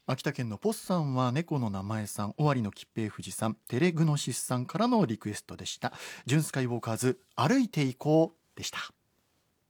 秋田県のポスさんは猫の名前さん、尾張の吉平富士さん、テレグノシスさんからのリクエストでした。ジュンスカイウォーカーズ歩いていこうでした。